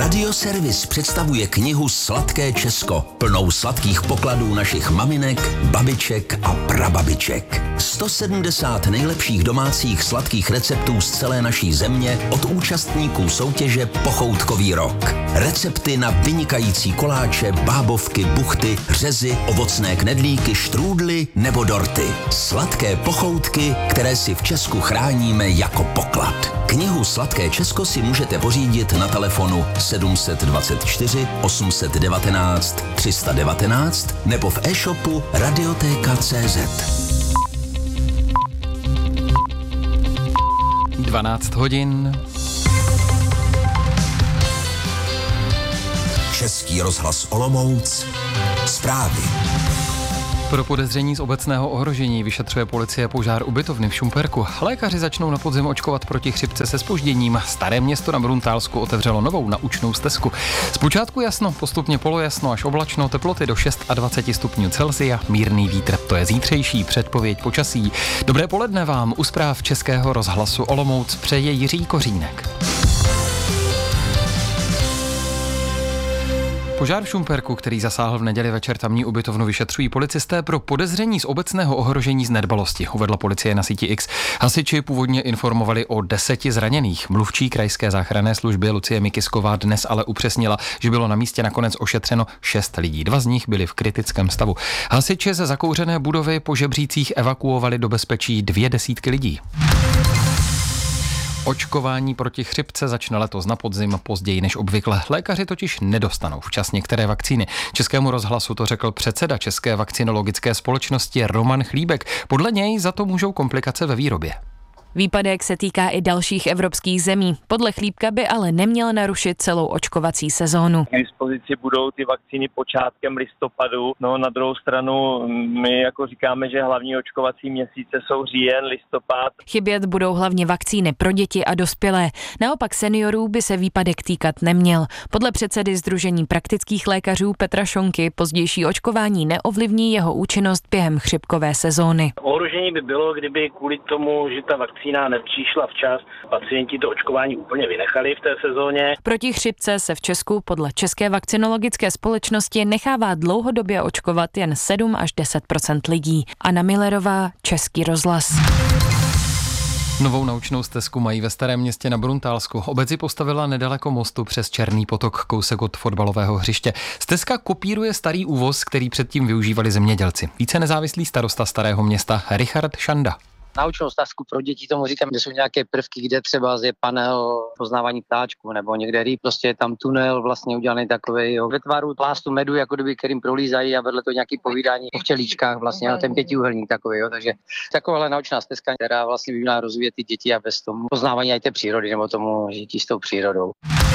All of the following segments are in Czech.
Radioservis představuje knihu Sladké Česko, plnou sladkých pokladů našich maminek, babiček a prababiček. 170 nejlepších domácích sladkých receptů z celé naší země od účastníků soutěže Pochoutkový rok. Recepty na vynikající koláče, bábovky, buchty, řezy, ovocné knedlíky, štrůdly nebo dorty. Sladké pochoutky, které si v Česku chráníme jako poklad. Knihu Sladké Česko si můžete pořídit na telefonu 724 819 319 nebo v e-shopu Radioteka.cz. 12 hodin. Český rozhlas Olomouc. Zprávy. Pro podezření z obecného ohrožení vyšetřuje policie požár ubytovny v Šumperku. Lékaři začnou na podzim očkovat proti chřipce se zpožděním. Staré město na Bruntálsku otevřelo novou naučnou stezku. Zpočátku jasno, postupně polojasno až oblačno, teploty do 26 stupňů Celsia, mírný vítr. To je zítřejší předpověď počasí. Dobré poledne vám u zpráv Českého rozhlasu Olomouc přeje Jiří Kořínek. Požár v Šumperku, který zasáhl v neděli večer tamní ubytovnu, vyšetřují policisté pro podezření z obecného ohrožení z nedbalosti, uvedla policie na síti X. Hasiči původně informovali o 10 zraněných. Mluvčí krajské záchranné služby Lucie Mikisková dnes ale upřesnila, že bylo na místě nakonec ošetřeno 6 lidí. 2 z nich byli v kritickém stavu. Hasiči ze zakouřené budovy po žebřících evakuovali do bezpečí 20 lidí. Očkování proti chřipce začne letos na podzim později než obvykle. Lékaři totiž nedostanou včas některé vakcíny. Českému rozhlasu to řekl předseda České vakcinologické společnosti Roman Chlíbek. Podle něj za to můžou komplikace ve výrobě. Výpadek se týká i dalších evropských zemí. Podle Chlíbka by ale neměl narušit celou očkovací sezónu. K dispozici budou ty vakcíny počátkem listopadu. No na druhou stranu my jako říkáme, že hlavní očkovací měsíce jsou říjen, listopad. Chybět budou hlavně vakcíny pro děti a dospělé. Naopak seniorů by se výpadek týkat neměl. Podle předsedy Sdružení praktických lékařů Petra Šonky pozdější očkování neovlivní jeho účinnost během chřipkové sezóny. Ohrožení by bylo, kdyby kvůli tomu, že ta vakcína nepřišla včas, pacienti to očkování úplně vynechali v té sezóně. Proti chřipce se v Česku podle České vakcinologické společnosti nechává dlouhodobě očkovat jen 7 až 10% lidí. Anna Millerová, Český rozhlas. Novou naučnou stezku mají ve Starém Městě na Bruntálsku. Obec ji postavila nedaleko mostu přes Černý potok, kousek od fotbalového hřiště. Stezka kopíruje starý úvoz, který předtím využívali zemědělci. Více nezávislý starosta Starého Města Richard Šanda. Naučnou stezku pro děti tomu říkám, kde jsou nějaké prvky, kde třeba je panel poznávání ptáčků nebo někde rýb, prostě je tam tunel vlastně udělaný takový ve tvaru plástu medu, jako kdyby kterým prolízají a vedle to nějaký povídání o včelíčkách vlastně na ten 5úhelník takový, jo. Takže takováhle naučná stezka, která vlastně by měla rozvíjet ty děti a bez tomu poznávání i té přírody nebo tomu žití s tou přírodou.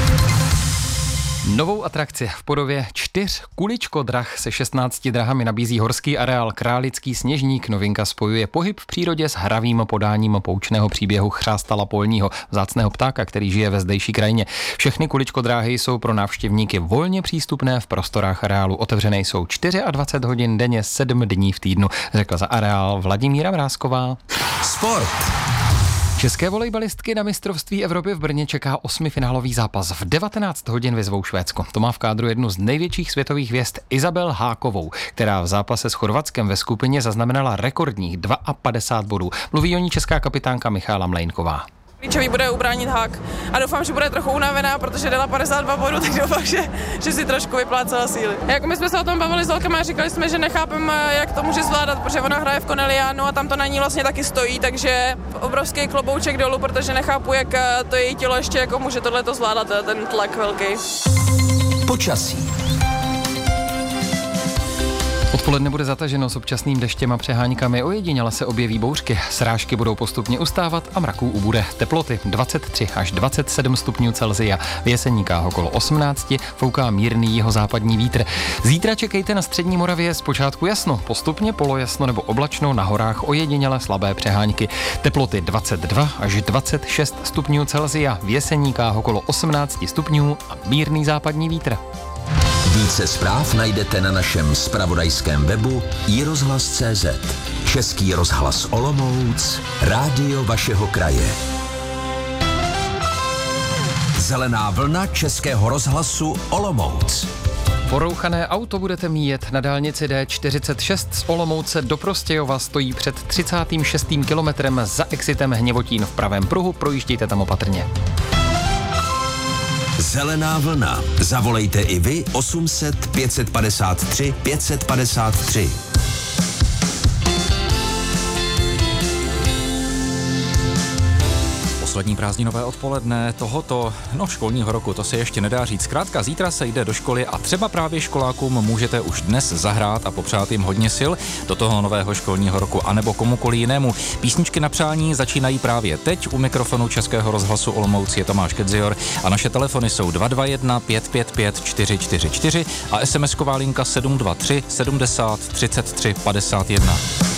Novou atrakci v podobě 4 kuličkodrah se 16 drahami nabízí horský areál Králický Sněžník. Novinka spojuje pohyb v přírodě s hravým podáním poučného příběhu chřástala polního, vzácného ptáka, který žije ve zdejší krajině. Všechny kuličkodráhy jsou pro návštěvníky volně přístupné v prostorách areálu. Otevřené jsou 24 hodin denně, 7 dní v týdnu, řekla za areál Vladimíra Vrásková. Sport. České volejbalistky na mistrovství Evropy v Brně čeká 8finálový zápas. V 19 hodin vyzvou Švédsko. To má v kádru jednu z největších světových hvězd Izabel Hákovou, která v zápase s Chorvatskem ve skupině zaznamenala rekordních 52 bodů. Mluví o ní česká kapitánka Michála Mlejnková. Klíčový bude ubránit hák a doufám, že bude trochu unavená, protože dala 52 bodů, tak doufám, že si trošku vyplácela síly. Jako my jsme se o tom bavili s holkama a říkali jsme, že nechápeme, jak to může zvládat, protože ona hraje v Cornelianu a tam to na ní vlastně taky stojí, takže obrovský klobouček dolů, protože nechápu, jak to její tělo ještě jako může tohleto zvládat, ten tlak velký. Počasí. Odpoledne bude zataženo s občasným deštěm a přeháňkami, ojediněle se objeví bouřky. Srážky budou postupně ustávat a mraků ubude. Teploty 23 až 27 stupňů Celsia. V Jeseníkách okolo 18, fouká mírný jihozápadní vítr. Zítra čekejte na střední Moravě zpočátku jasno, postupně polojasno nebo oblačno, na horách ojediněle slabé přeháňky. Teploty 22 až 26 stupňů Celsia. V Jeseníkách okolo 18 stupňů a mírný západní vítr. Více zpráv najdete na našem zpravodajském webu iRozhlas.cz. Český rozhlas Olomouc, rádio vašeho kraje. Zelená vlna Českého rozhlasu Olomouc. Porouchané auto budete míjet na dálnici D46 z Olomouce do Prostějova, stojí před 36. kilometrem za exitem Hněvotín v pravém pruhu, projíždějte tam opatrně. Zelená vlna. Zavolejte i vy 800 553 553. Poslední prázdninové odpoledne tohoto školního roku, to se ještě nedá říct. Zkrátka zítra se jde do školy a třeba právě školákům můžete už dnes zahrát a popřát jim hodně sil do toho nového školního roku, anebo komukoli jinému. Písničky na přání začínají právě teď. U mikrofonu Českého rozhlasu Olomouc je Tomáš Kedzior a naše telefony jsou 221 555 444 a SMS-ková linka 723 70 33 51.